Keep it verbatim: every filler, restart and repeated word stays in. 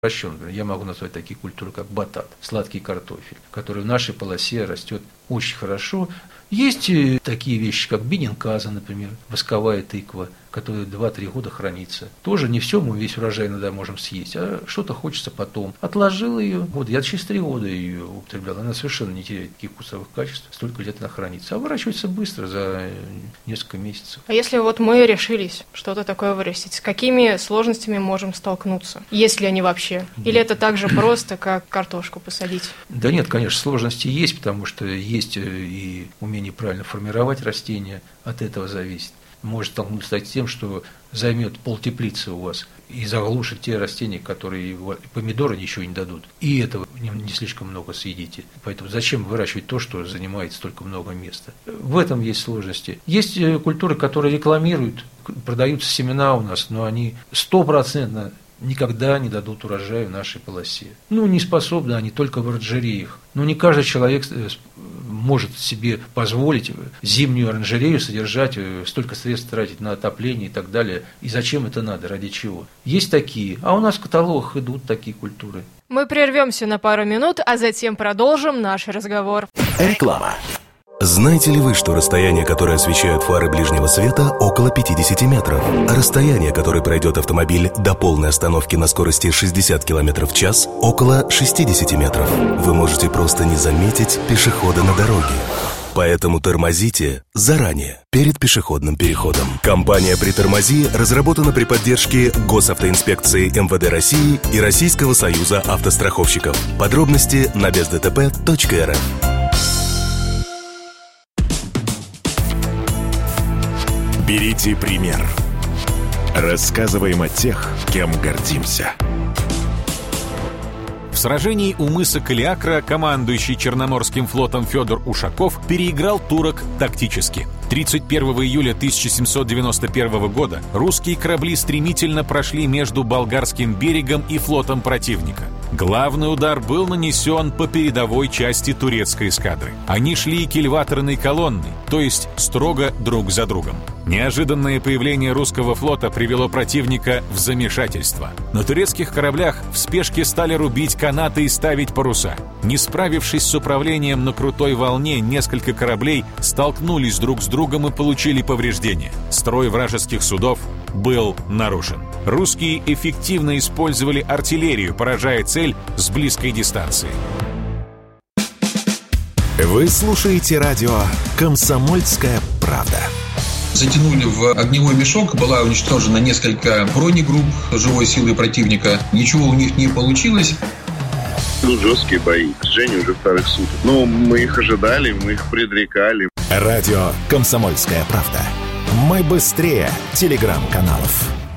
Я могу назвать такие культуры, как батат, сладкий картофель, который в нашей полосе растет очень хорошо. Есть такие вещи, как бенинказа, например, восковая тыква, которая два-три года хранится. Тоже не все мы весь урожай иногда можем съесть, а что-то хочется потом. Отложил ее, вот я через три года ее употреблял, она совершенно не теряет таких вкусовых качеств, столько лет она хранится. А выращивается быстро, за несколько месяцев. А если вот мы решились что-то такое вырастить, с какими сложностями можем столкнуться, если они вообще? Или это так же просто, как картошку посадить? Да нет, конечно, сложности есть, потому что есть и умение правильно формировать растения, от этого зависит. Может столкнуться с тем, что займет полтеплицы у вас и заглушит те растения, которые помидоры ничего не дадут. И этого не слишком много съедите. Поэтому зачем выращивать то, что занимает столько много места? В этом есть сложности. Есть культуры, которые рекламируют, продаются семена у нас, но они стопроцентно никогда не дадут урожая в нашей полосе. Ну, не способны они только в оранжереях. Ну, не каждый человек может себе позволить зимнюю оранжерею содержать, столько средств тратить на отопление и так далее. И зачем это надо, ради чего? Есть такие, а у нас в каталогах идут такие культуры. Мы прервемся на пару минут, а затем продолжим наш разговор. Реклама. Знаете ли вы, что расстояние, которое освещают фары ближнего света, около пятьдесят метров? А расстояние, которое пройдет автомобиль до полной остановки на скорости шестьдесят километров в час, около шестьдесят метров. Вы можете просто не заметить пешехода на дороге. Поэтому тормозите заранее, перед пешеходным переходом. Компания «Притормози» разработана при поддержке Госавтоинспекции эм вэ дэ России и Российского союза автостраховщиков. Подробности на без дэ тэ пэ точка эр эф. Берите пример. Рассказываем о тех, кем гордимся. В сражении у мыса Калиакра командующий Черноморским флотом Федор Ушаков переиграл турок тактически. тридцать первого июля тысяча семьсот девяносто первого года русские корабли стремительно прошли между Болгарским берегом и флотом противника. Главный удар был нанесен по передовой части турецкой эскадры. Они шли кильваторной колонной, то есть строго друг за другом. Неожиданное появление русского флота привело противника в замешательство. На турецких кораблях в спешке стали рубить канаты и ставить паруса. Не справившись с управлением на крутой волне, несколько кораблей столкнулись друг с другом и получили повреждения. Строй вражеских судов был нарушен. Русские эффективно использовали артиллерию, поражая цель с близкой дистанции. Вы слушаете радио «Комсомольская правда». Затянули в огневой мешок, была уничтожена несколько бронегрупп живой силы противника. Ничего у них не получилось. Идут жесткие бои, к сожалению, уже вторых суток. Но мы их ожидали, мы их предрекали. Радио «Комсомольская правда». Мы быстрее телеграм-каналов.